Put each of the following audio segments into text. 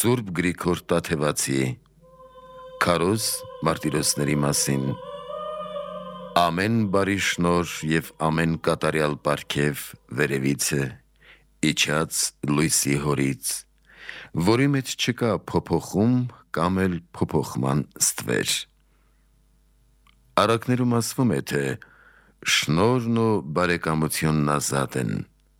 Սուրբ Գրիգոր Տաթևացի Քարոզ մարտիրոսների մասին ամեն բարի շնոր և ամեն կատարյալ պարգև վերևից է, իջած լույսի հորից, որի մեջ չկա փոփոխում կամ էլ փոփոխման ստվեր։ Առակներում ասվում է, թե շնորհն ու բարեկամությունն ազատ են։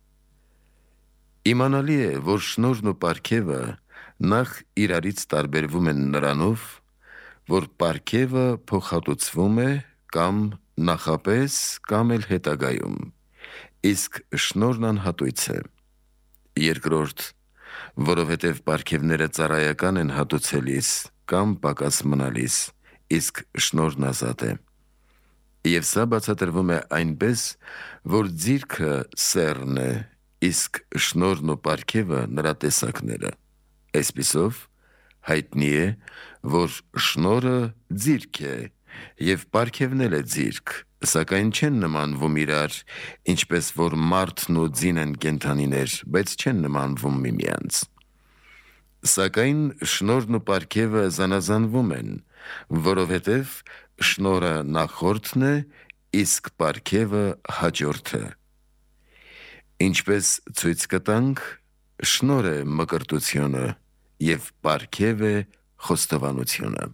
Իմանալի է, որ շնորհն ու պարգևը նախ իրարից տարբերվում են նրանով, որ պարգևը փոխհատուցվում է կամ նախապես կամ էլ հետագայում, իսկ շնորհն անհատույց է։ Երկրորդ, որովհետև պարգևները ծառայական են հատուցելիս կամ պակաս մնալիս, իսկ շնորհն ազատ է։ Եվ սա բացատրվում է այնպես, որ ձիրքը սեռն է, իսկ շնորհն ու պարգևը նրա տեսակները։ Այսպիսով, հայտնի է, որ շնորհը ձիրք է, և պարգևն էլ է ձիրք, սակայն չեն նմանվում իրար, ինչպես որ մարդն ու ձին են կենդանիներ, բայց չեն նմանվում միմյանց։ Սակայն շնորհն ու պարգևը զանազանվում են, որովհետև շնորհը նախորդն է, իսկ պարգևը հաջորդը։ Ինչպես ցույց կտանք, շնորհ է մկրտությունը և պարգև է խոստովանությունը։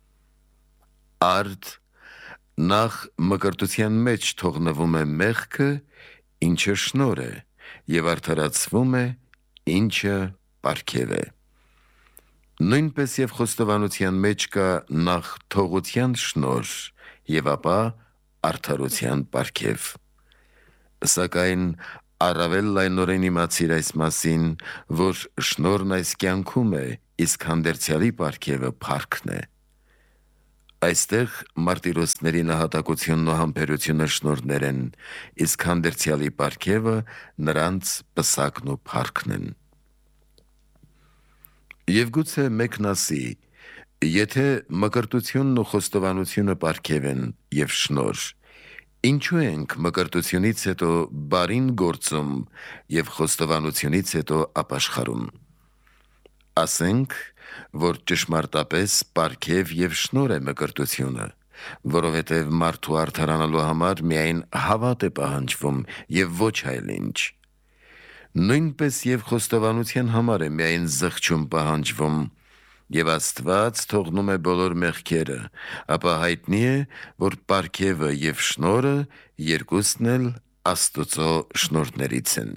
Արդ նախ մկրտության մեջ թողնվում է մեղքը, ինչը շնորհ է, և արդարացվում է, ինչը պարգև է։ Նույնպես և խոստովանության մեջ կա նախ թողության շնորհ և ապա արդարության պարգև։ Սակայն առավել լայնորեն իմացիր այս մասին, որ շնորհն այս կյանքում է, իսկ հանդերձյալի պարգևը փառքն է։ Այստեղ մարտիրոսների նահատակությունն ու համբերությունը շնորհներ են, իսկ հանդերձյալի պարգևը նրանց պսակն ու փառքն են։ Եվ գուցե մեկն ասի. եթե մկրտությունն ու խոստովանությունը պարգև են և շնորհ, ինչու ենք մկրտությունից հետո բարին գործում և խոստովանությունից հետո ապաշխարում։ Ասենք, որ ճշմարտապես պարգև և շնորհ է մկրտությունը, որովհետև մարդու արդարանալու համար միայն հավատ է պահանջվում և ոչ այլ ինչ։ Նույնպես և խոստովանության համար է միայն զղջում պահանջվում, և Աստված թողնում է բոլոր մեղքերը, ապա հայտնի է, որ պարգևը և շնորհը երկուսն էլ Աստծո շնորհներից են։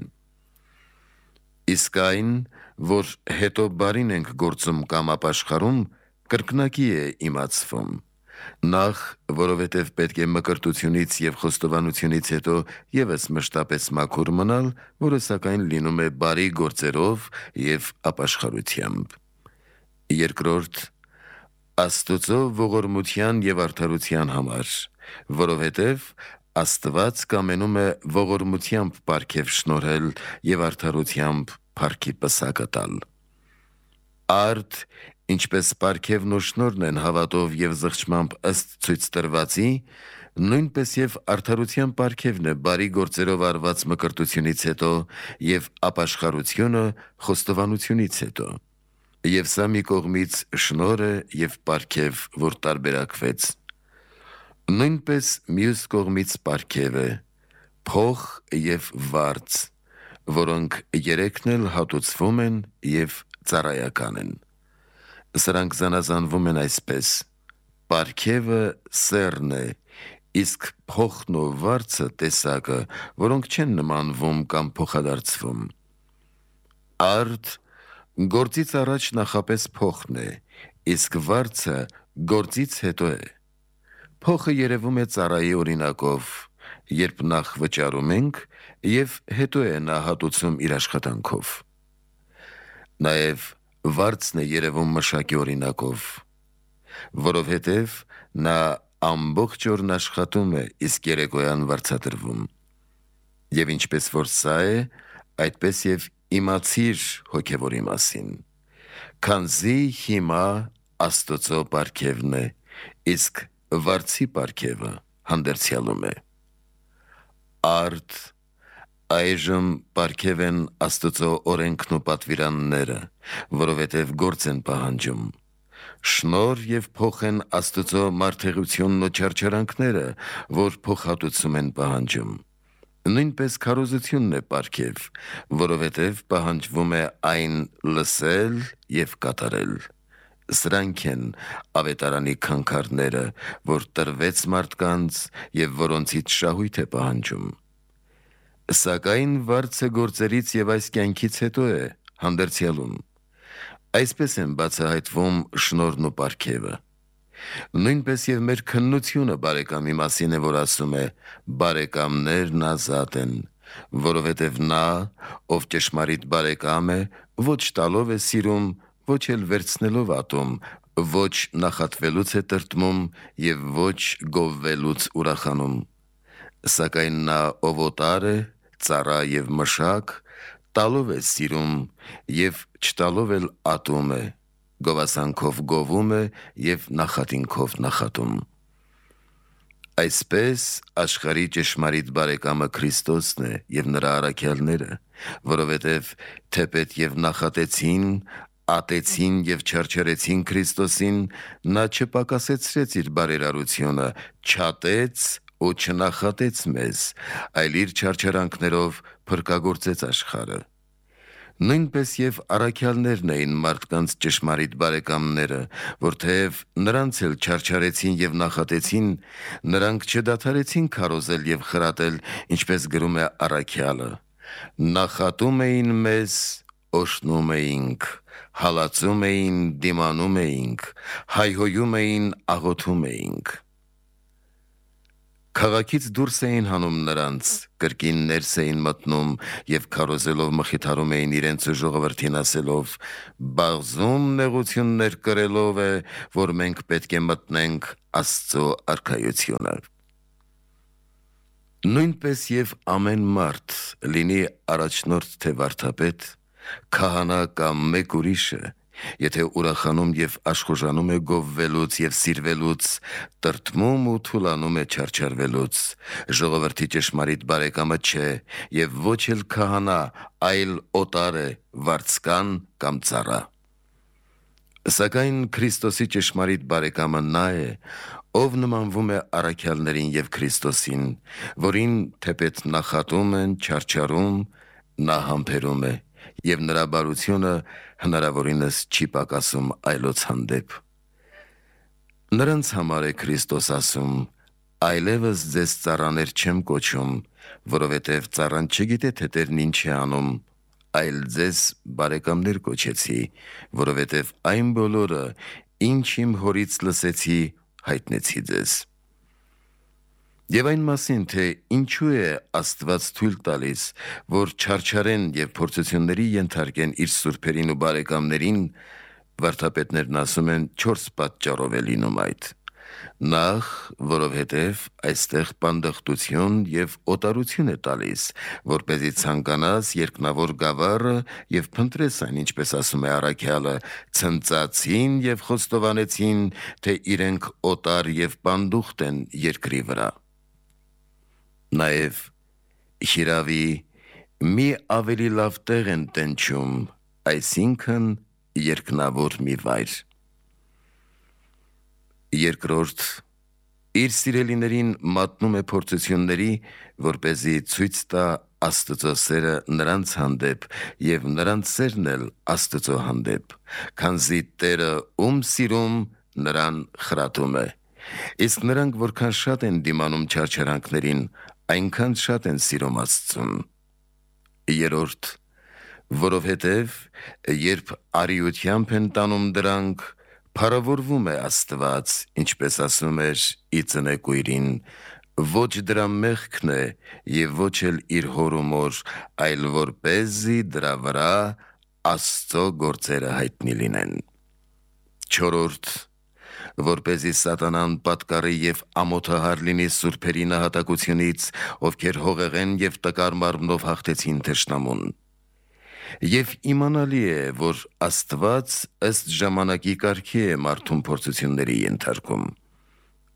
Իսկ այն, որ հետո բարին ենք գործում կամ ապաշխարում, կրկնակի է իմացվում։ Նախ, որովհետև պետք է մկրտությունից և խոստովանությունից հետո ևս մշտապես մաքուր մնալ, որը սակայն լինում է բարի գործերով և ապաշխարությամբ։ Երկրորդ, Աստծո ողորմության և արդարության համար, որովհետև Աստված կամենում է ողորմությամբ պարգև շնորհել և արդարությամբ փառքի պսակը տալ։ Արդ ինչպես պարգևն ու շնորհն են հավատով և զղջմամբ ըստ ցույց տրվածի, նույնպես և արդարության պարգևն է բարի գործերով արված մկրտությունից հետո և ապաշխարությունը խոստովանությունից հետո։ Եվ սա մի կողմից շնորհ է և պարգև, որ տարբերակվեց։ Նույնպես մյուս կողմից պարգև է, փող և վարձ, որոնք երեքն էլ հատուցվում են և ծառայական են։ Սրանք զանազանվում են այսպես. պարգևը սեռն է, իսկ փոխն ու վարձը տեսակը, որոնք չեն նմանվում կամ փոխադարձվում։ Արդ գործից առաջ նախապես փոխն է, իսկ վարձը գործից հետո է։ Փոխը երևում է ծառայի օրինակով, երբ նախ վճարում ենք և հետո է նա հատուցում իր աշխատանքով։ Նաև վարձն է երևում մշակի օրինակով, որովհետև նա ամբողջ օրն աշխատում է, իսկ երեկոյան վարձատրվում։ Եվ ինչպես որ սա է, այդպես և իմացիր հոգևորի մասին, քանզի հիմա Աստծո պարգևն է, իսկ վարձի պարգևը հանդերձյալում է։ Արդ Այժմ պարգև են Աստծո օրենքն ու պատվիրանները, որովհետև գործ են պահանջում։ Շնորհ և փոխ են Աստծո մարդեղությունն ու չարչարանքները, որ փոխհատուցում են պահանջում։ Նույնպես քարոզությունն է պարգև, որովհետև պահանջվում է այն լսել և կատարել։ Սրանք են ավետարանի քանքարները, որ տրվեց մարդկանց և որոնցից շահույթ է պահանջում։ Սակայն վարձը գործերից և այս կյանքից հետո է, հանդերձյալում։ Այսպես են բացահայտվում շնորհն ու պարգևը։ Նույնպես և մեր քննությունը բարեկամի մասին է, որ ասում է. «Բարեկամներն ազատ են», որովհետև նա, ով ճշմարիտ բարեկամ է, ոչ տալով է սիրում, ոչ էլ վերցնելով ատում, ոչ նախատվելուց է տրտմում և ոչ գովվելուց ուրախանում։ Սակայն նա, ով օտար է, ծառա և մշակ, տալով է սիրում և չտալով էլ ատում է, գովասանքով գովում է և նախատինքով նախատում։ Այսպես աշխարհի ճշմարիտ բարեկամը Քրիստոսն է և նրա առաքյալները, որովհետև թեպետ և նախատեցին, ատեցին և չարչարեցին Քրիստոսին, նա չպակասեցրեց իր բարերարությունը, չատեց ու չնախատեց մեզ, այլ իր չարչարանքներով փրկagործեց աշխարհը։ Նույնպես և առաքյալներն էին մարդկանց ճշմարիտ բարեկամները, որ թեև նրանց էլ չարչարեցին և նախատեցին, նրանք չդադարեցին քարոզել և խրատել, ինչպես գրում է առաքյալը. «Նախատում էին մեզ, օրհնում էինք, հալածում էին, դիմանում էինք, հայհոյում էին, աղոթում էինք»։ Քաղաքից դուրս էին հանում նրանց, կրկին ներս էին մտնում և քարոզելով մխիթարում էին իրենց ու ժողովրդին ասելով. «Բաղձում նեղություններ կրելով է, որ մենք պետք է մտնենք Աստծո արքայությունը»։ Նույնպես և ամեն մարդ, լինի առաջնորդ թե վարդապետ, քահանա կամ մեկ ուրիշը, եթե ուրախանում և աշխուժանում է գովվելուց և սիրվելուց, տրտմում ու թուլանում է չարչարվելուց, ժողովրդի ճշմարիտ բարեկամը չէ և ոչ էլ քահանա, այլ օտար է, վարձկան կամ ծառա։ Սակայն Քրիստոսի ճշմարիտ բարեկամը նա է, ով նմանվում է առաքյալներին և Քրիստոսին, որին թեպետ նախատում են, չարչարում, նա համբերում է, և նրա բարությունը հնարավորինս չի պակասում այլոց հանդեպ։ Նրանց համար է Քրիստոս ասում. «Այլևս ձեզ ծառաներ չեմ կոչում, որովհետև ծառան չգիտե, թե տերն ինչ է անում, այլ ձեզ բարեկամներ կոչեցի, որովհետև այն բոլորը, ինչ իմ Հորից լսեցի, հայտնեցի ձեզ»։ Եվ այն մասին, թե ինչու է Աստված թույլ տալիս, որ չարչարեն և փորձությունների ենթարկեն իր սուրբերին ու բարեկամներին, վարդապետներն ասում են 4 պատճառով է լինում այդ. Նախ, որովհետև այստեղ պանդխտություն և օտարություն է տալիս, որպեսզի ցանկանաս երկնավոր գավառը և փնտրես այն, ինչպես ասում է առաքյալը, ցնծացին և խոստովանեցին, թե իրենք օտար և պանդուխտ են երկրի վրա։ Նաև հիրավի, մի ավելի լավ տեղ են տենչում, այսինքն երկնավոր մի վայր։ Երկրորդ, իր սիրելիներին մատնում է փորձությունների, որպեսզի ցույց տա Աստծո սերը նրանց հանդեպ և նրանց սերն էլ Աստծո հանդեպ, քանզի Տերը ում սիրում, նրան խրատում է։ Իսկ նրանք որքան շատ են դիմանում չարչարանքներին, այնքան շատ են սիրում Աստծուն։ Երրորդ, որովհետև երբ արիությամբ են տանում դրանք, փառավորվում է Աստված, ինչպես ասում էր ի ծնեկույրին. «Ոչ դրա մեղքն է և ոչ էլ իր հոր ու մոր, այլ որպեսզի դրա վրա Աստծո գործերը հայտնի լինեն»։ Չորրորդ, որպեսզի սատանան պատկառի և ամոթահար լինի սուրբերի նահատակությունից, ովքեր հողեղեն և տկար մարմնով հաղթեցին թշնամուն։ Եվ իմանալի է, որ Աստված ըստ ժամանակի կարգի է մարդուն փորձությունների ենթարկում։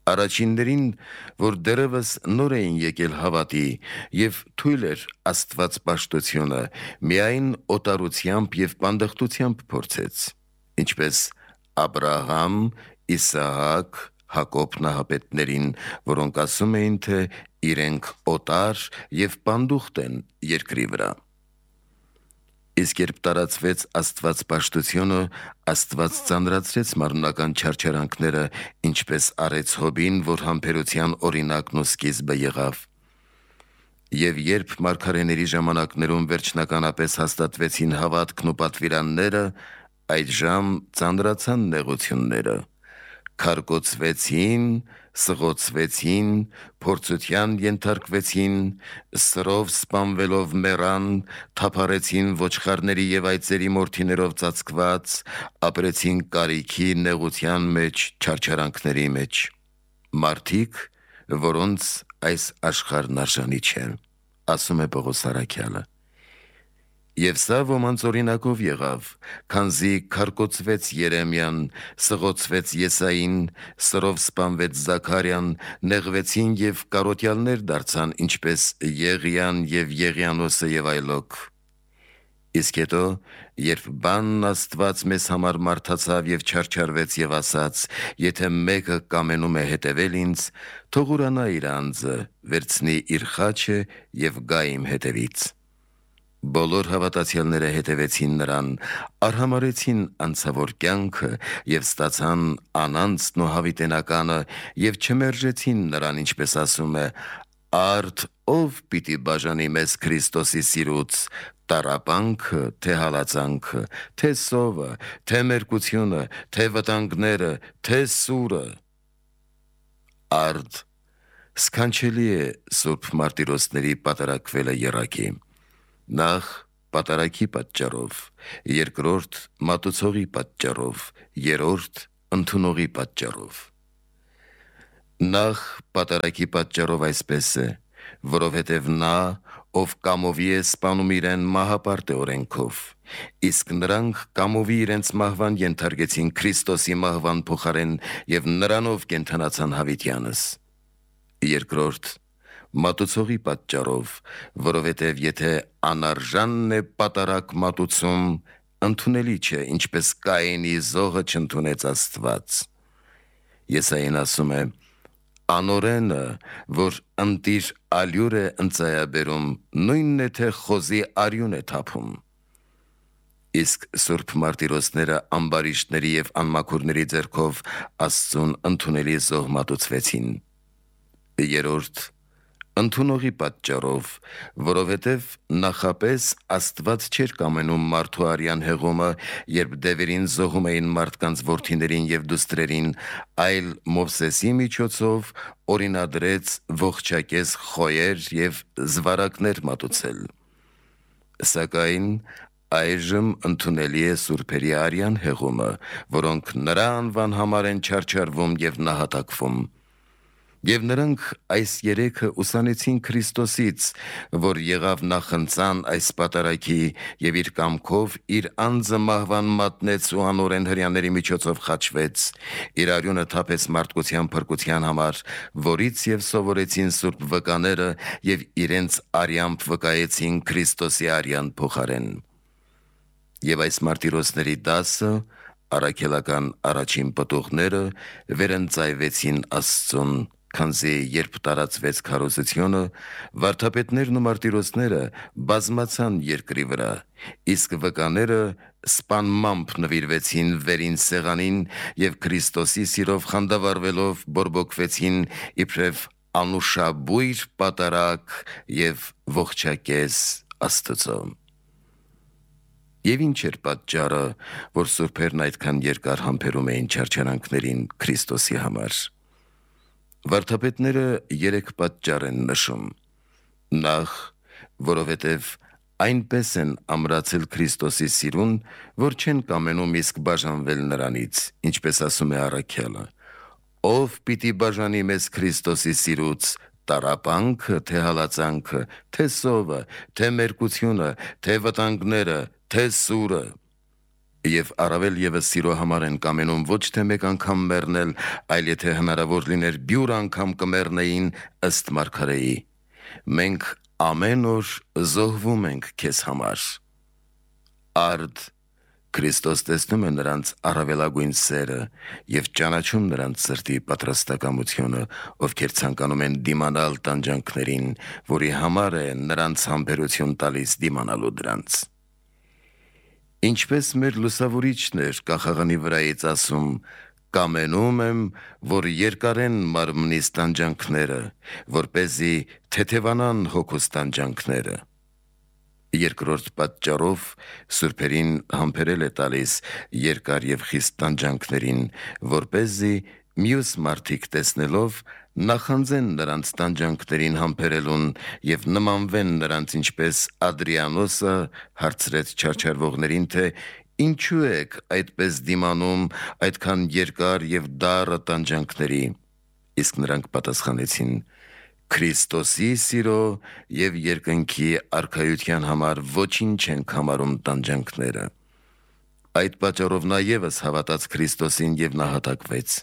Առաջիններին, որ դեռևս նոր էին եկել հավատի եւ թույլ էր Աստված պաշտությունը, միայն օտարությամբ եւ պանդխտությամբ փորձեց, ինչպես Աբրահամ, Իսահակ, Հակոբ նահապետներին, որոնք ասում էին, թե իրենք օտար եւ պանդուխտ են երկրի վրա։ Իսկ երբ տարածվեց Աստված պաշտությունը, Աստված ծանրացրեց մարմնական չարչարանքները, ինչպես արեց Հոբին, որ համբերության օրինակն ու սկիզբը եղավ։ Եվ երբ մարգարեների ժամանակներում վերջնականապես հաստատվեցին հավատքն ու պատվիրանները, այդժամ ծանրացան նեղությունները, քարկոծվեցին, սղոցվեցին, փորձության ենթարկվեցին, սրով սպանվելով մեռան, թափառեցին ոչխարների եւ այծերի մորթիներով ծածկված, ապրեցին կարիքի նեղության մեջ, չարչարանքների մեջ։ Մարդիկ, որոնց այս աշխարհն արժանի չէ, ասում է Պողոս առաքյալը։ Եվ սա ոմանց օրինակով եղավ, քանզի քարկոծվեց Երեմիան, սղոցվեց Եսային, սրով սպանվեց Զաքարյան, նեղվեցին եւ կարոտյալներ դարձան, ինչպես Եղիան եւ Եղիանոսը եւ այլոք։ Իսկ հետո, երբ բանն Աստված մեզ համար մարդացավ եւ չարչարվեց եւ ասաց. «Եթե մեկը կամենում է հետևել ինձ, թող ուրանա իր անձը, վերցնի իր խաչը եւ գա իմ հետևից»։ Բոլոր հավատացյալները հետևեցին նրան, արհամարեցին անցավոր կյանքը եւ ստացան անանցն ու հավիտենականը եւ չմերժեցին նրան, ինչպես ասում է. «Արդ ով պիտի բաժանի մեզ Քրիստոսի սիրուց, տառապանքը, թե հալածանքը, թե սովը, թե մերկությունը, թե վտանգները, թե սուրը»։ Արդ սքանչելի է Սուրբ Մարտիրոսների պատարակվելը եռակի։ Նախ պատարակի պատճառով, երկրորդ մատուցողի պատճառով, երրորդ ընդունողի պատճառով։ Նախ պատարակի պատճառով այսպես է, որովհետև նա, ով կամովի է սպանում իրեն, մահապարտ է օրենքով, իսկ նրանք կամովի իրենց մահվան ենթարկեցին Քրիստոսի մահվան փոխարեն եւ նրանով կենդանացան հավիտյանս։ Երկրորդ մատուցողի պատճառով, որովհետև եթե անարժանն է պատարակ մատուցում, ընդունելի չէ, ինչպես Կայենի զոհը չընդունեց Աստված։ Եսային ասում է. «Անօրենը, որ ընտիր ալյուր է ընծայաբերում, նույնն է, թե խոզի արյուն է թափում»։ Իսկ Սուրբ Մարտիրոսները ամբարիշտների եւ անմաքուրների ձեռքով Աստծուն ընդունելի զոհ մատուցվեցին։ Երրորդ ընդունողի պատճառով, որովհետև նախապես Աստված չէր կամենում մարդու արյան հեղումը, երբ դևերին զոհում էին մարդկանց որդիներին եւ դուստրերին, այլ Մովսեսի միջոցով օրինադրեց ողջակեզ խոյեր եւ զվարակներ մատուցել։ Սակայն այժմ ընդունելի է սուրբերի արյան հեղումը, որոնք նրա անվան համար են չարչարվում եւ նահատակվում։ Եվ նրանք այս երեքը ուսանեցին Քրիստոսից, որ եղավ նախընծան այս պատարակի եւ իր կամքով իր անձը մահվան մատնեց ու անօրեն հրյաների միջոցով խաչվեց, իր արյունը թափեց մարդկության փրկության համար, որից եւ սովորեցին սուրբ վկաները եւ իրենց արյամբ վկայեցին Քրիստոսի արյան փոխարեն։ Եվ այս մարտիրոսների դասը, առաքելական առաջին պտուղները վերընծայվեցին Աստծուն, քանզի երբ տարածվեց քարոզությունը, վարդապետներն ու մարտիրոսները բազմացան երկրի վրա, իսկ վկաները սպանմամբ նվիրվեցին վերին սեղանին եւ Քրիստոսի սիրով խանդավառվելով բորբոքվեցին իբրև անուշաբույր պատարակ եւ ողջակեզ Աստծո։ Եվ ինչ էր պատճառը, որ սուրբերն այդքան երկար համբերում էին չարչարանքներին Քրիստոսի համար։ Վարդապետները 3 պատճառ են նշում։ Նախ, որովհետև այնպես են ամրացել Քրիստոսի սիրուն, որ չեն կամենում իսկ բաժանվել նրանից, ինչպես ասում է առաքյալը. «Ով պիտի բաժանի մեզ Քրիստոսի սիրուց, տառապանքը, թե հալածանքը, թե սովը, թե մերկությունը, թե վտանգները, թե սուրը»։ Եվ առավել եւս սիրո համար են կամենում ոչ թե մեկ անգամ մեռնել, այլ եթե հնարավոր լիներ բյուր անգամ կմեռնեին ըստ մարգարեի։ Մենք ամեն օր զոհվում ենք քեզ համար։ Արդ Քրիստոս տեսնում է նրանց առավելագույն սերը եւ ճանաչում նրանց սրտի պատրաստակամությունը, ովքեր ցանկանում են դիմանալ տանջանքներին, որի համար է նրանց համբերություն տալիս դիմանալու դրանց։ Ինչպես մեր լուսավորիչն էր կախաղանի վրայից ասում. «Կամենում եմ, որ երկարեն մարմնիս տանջանքները, որպեսզի թեթևանան հոգուս տանջանքները»։ Երկրորդ պատճառով սուրբերին համբերել է տալիս երկար եւ խիստ տանջանքներին, որպեսզի մյուս մարդիկ տեսնելով նախանձեն նրանց տանջանքներին համբերելուն եւ նմանվեն նրանց, ինչպես Ադրիանոսը հարցրեց չարչարվողներին, թե ինչու եք այդպես դիմանում այդքան երկար եւ դառը տանջանքների։ Իսկ նրանք պատասխանեցին. Քրիստոսի սիրո եւ երկնքի արքայության համար ոչինչ չենք համարում տանջանքները։ Այդ պատճառով նա եւս հավատաց Քրիստոսին եւ նահատակվեց։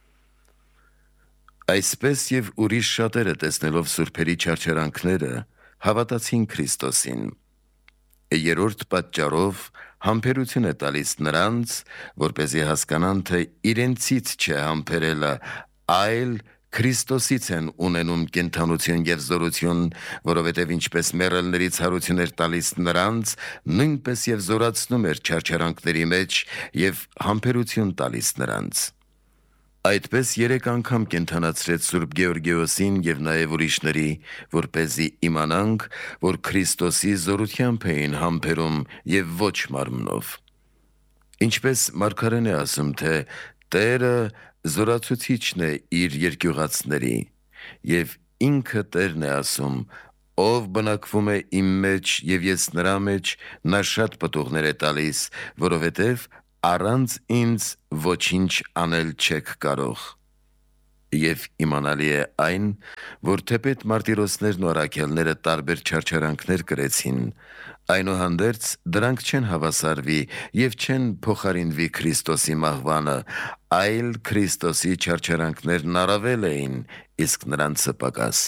Այսպես եւ ուրիշ շատերը տեսնելով սուրբերի չարչարանքները հավատացին Քրիստոսին։ Երրորդ պատճառով համբերություն է տալիս նրանց, որպեսզի հասկանան, թե իրենցից չէ համբերելը, այլ Քրիստոսից են ունենում կենթանություն եւ զորություն, որովհետեւ ինչպես մեռելների ցարություն էր տալիս նրանց, նույնպես եւ զորացնում էր չարչարանքների մեջ եւ համբերություն տալիս նրանց։ Այդպես 3 անգամ կենթանացրեց Սուրբ Գեորգիոսին եւ նաեւ ուրիշների, որպեսզի իմանանք, որ Քրիստոսի զորությամբ էին համբերում եւ ոչ մարմնով։ Ինչպես մարգարեն է ասում, թե Տերը զորացուցիչն է իր երկյուղածների, եւ ինքը Տերն է ասում. «Ով բնակվում է իմ մեջ եւ ես նրա մեջ, նա շատ պտուղներ է տալիս, որովհետեւ առանց ինձ ոչինչ անել չեք կարող»։ Եվ իմանալի է այն, որ թեպետ մարտիրոսներն ու առաքյալները տարբեր չարչարանքներ կրեցին, այնուհանդերձ դրանք չեն հավասարվի եւ չեն փոխարինվի Քրիստոսի մահվանը, այլ Քրիստոսի չարչարանքներն առավել էին, իսկ նրանցը պակաս։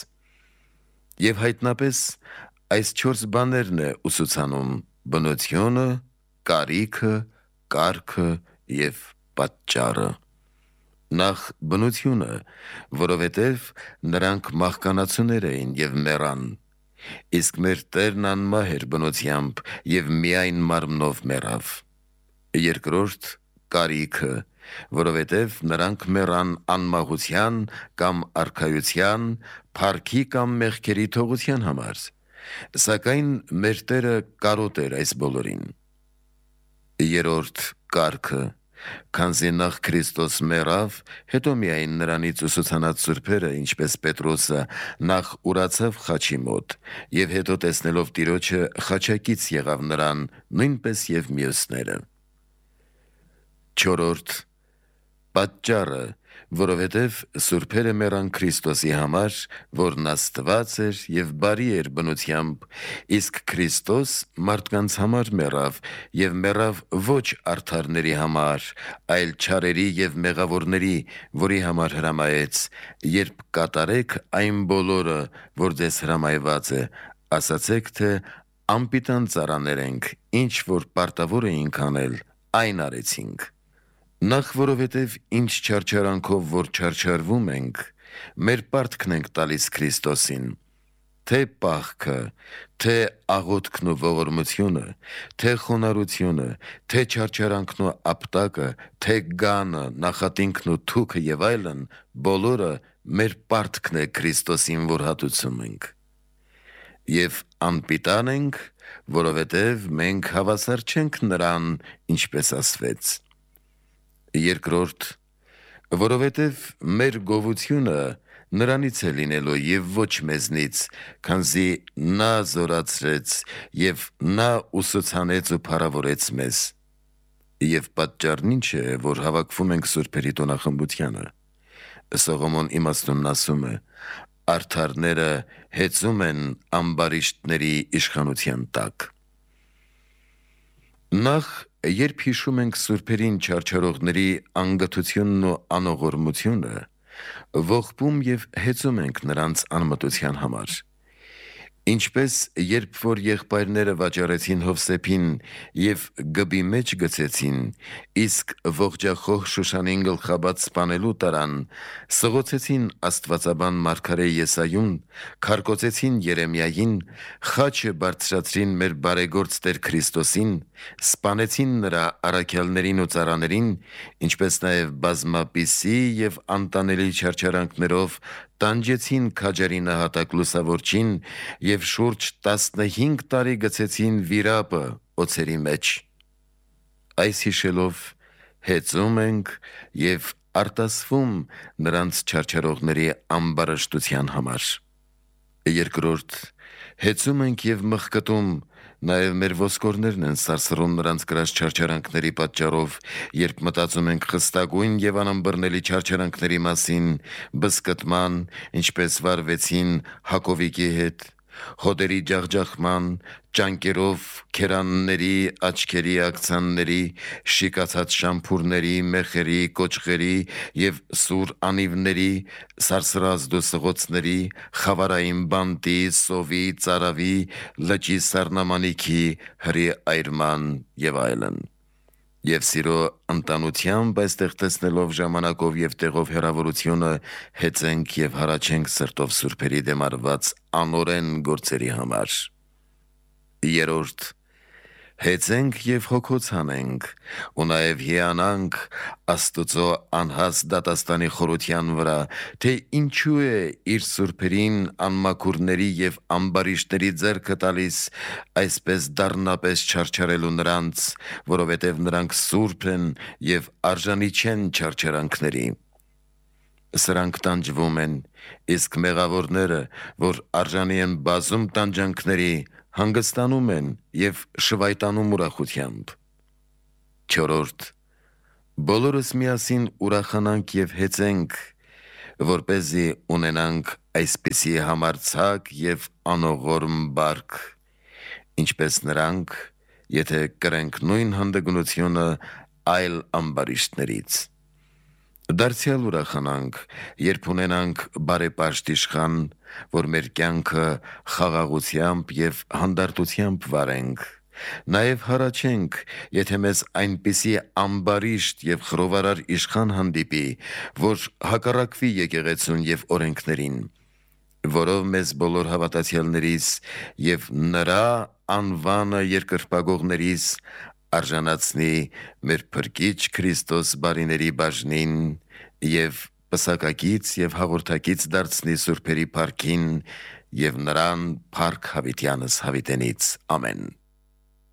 Եվ հայտնապես այս 4 բաներն է ուսուցանում՝ բնությունը, կարիքը, կարգը եւ պատճառը։ Նախ բնությունը, որովհետև նրանք մահկանացուներ էին եւ մեռան, իսկ մեր Տերն անմահ էր բնությամբ եւ միայն մարմնով մեռավ։ Երկրորդ կարիքը, որովհետև նրանք մեռան անմահության կամ արքայության, փառքի կամ մեղքերի թողության համար, սակայն մեր Տերը կարոտ էր այս բոլորին։ Երրորդ կարգը, քանզի նախ Քրիստոս մեռավ, հետո միայն նրանից ուսուցանած սուրբերը, ինչպես Պետրոսը, նախ ուրացավ խաչի մոտ, եւ հետո տեսնելով Տիրոջը խաչակից եղավ նրան, նույնպես եւ մյուսները։ Չորրորդ պատճառը, որովհետև սուրբերը մեռան Քրիստոսի համար, որն Աստված էր եւ բարի էր բնությամբ, իսկ Քրիստոս մարդկանց համար մեռավ եւ մեռավ ոչ արդարների համար, այլ չարերի եւ մեղավորների, որի համար հրամայեց, երբ կատարեք այն բոլորը, որ ձեզ հրամայված է, ասացեք, թե անպիտան ծառաներ ենք, ինչ որ պարտավոր էինք անել, այն արեցինք։ Նախ որովհետև ինչ չարչարանքով որ չարչարվում ենք, մեր պարտքն ենք տալիս Քրիստոսին, թե պահքը, թե աղոթքն ու ողորմությունը, թե խոնարհությունը, թե չարչարանքն ու ապտակը, թե գանը, նախատինքն ու թուքը եւ այլն, բոլորը մեր պարտքն է Քրիստոսին, որ հատուցում ենք։ Եվ անպիտան ենք, որովհետև մենք հավասար չենք նրան, ինչպես ասվեց։ Երկրորդ, որովհետև մեր գովությունը նրանից է լինելու եւ ոչ մեզնից, քանզի նա զորացրեց եւ նա ուսուցանեց ու փառավորեց մեզ։ Եվ պատճառն ինչ է, որ հավաքվում ենք սուրբերի տոնախմբությանը։ Սողոմոն իմաստունն ասում է. արդարները հեծում են ամբարիշտների իշխանության տակ։ Նախ երբ հիշում ենք սուրբերին չարչարողների անգթությունն ու անողորմությունը, ողբում և հեծում ենք նրանց անմտության համար։ Ինչպես երբ որ եղբայրները վաճառեցին Հովսեփին և գբի մեջ գցեցին, իսկ ողջախոհ Շուշանին գլխաբաց սպանելու տարան, սղոցեցին աստվածաբան մարգարե Եսայուն, քարկոծեցին Երեմիային, խաչը բարձրացրին մեր բարեգործ Տեր Քրիստոսին, սպանեցին նրա առաքյալներին ու ծառաներին, ինչպես նաև բազմապիսի և անտանելի չարչարանքներով տանջեցին քաջարի նահատակ լուսավորչին և շուրջ 15 տարի գցեցին վիրապը օձերի մեջ։ Այս հիշելով հեծում ենք և արտասվում նրանց չարչարողների ամբարշտության համար։ Երկրորդ, հեծում ենք և մխկտում, նաև մեր ոսկորներն են սարսռում նրանց կրած չարչարանքների պատճառով, երբ մտածում ենք խստագույն և անըմբռնելի չարչարանքների մասին, բզկտման, ինչպես վարվեցին Հակովիկի հետ, հոտերի ջախջախման, ճանկերով քերանների, աչքերի աքցանների, շիկացած շամփուրների, մեխերի, կոճղերի և սուր անիվների, սարսռազդու սղոցների, խավարային բանտի, սովի, ծարավի, լճի սառնամանիքի, հրի այրման և այլն։ Եվ սիրո ընտանությամբ այստեղ տեսնելով ժամանակով և տեղով հեռավորությունը, հեծենք և հառաչենք սրտով սուրբերի դեմ արված անօրեն գործերի համար։ Երրորդ, հեծենք և հոգոց հանենք ու նաև հիանանք Աստծո անհաստ դատաստանի խորության վրա, թե ինչու է իր սուրբերին անմաքուրների և ամբարիշտների ձեռքը տալիս այսպես դառնապես չարչարելու նրանց, որովհետև նրանք սուրբ են և արժանի չեն չարչարանքների։ Սրանք տանջվում են, իսկ մեղավորները, որ արժանի են բազում տանջանքների, հանգստանում են և շվայտանում ուրախությամբ։ Չորրորդ, բոլորս միասին ուրախանանք և հեծենք, որպեսզի ունենանք այսպիսի համարձակ և անողորմ բարք, ինչպես նրանք, եթե կրենք նույն հանդգնությունը այլ ամբարիշտներից։ Դարձյալ ուրախանանք, երբ ունենանք բարեպաշտ իշխան, որ մեր կյանքը խաղաղությամբ և հանդարտությամբ վարենք, նաև հառաչենք, եթե մեզ այնպիսի ամբարիշտ և խռովարար իշխան հանդիպի, որ հակառակվի եկեղեցուն և օրենքներին, որով մեզ բոլոր հավատացյալներիս և նրա անվանը երկրպագողներիս արժանացնի մեր Փրկիչ Քրիստոս բարիների բաժնին և պսակակից և հաղորդակից դարձնի սուրբերի փառքին և նրան փառք հավիտյանս հավիտենից։ Ամեն։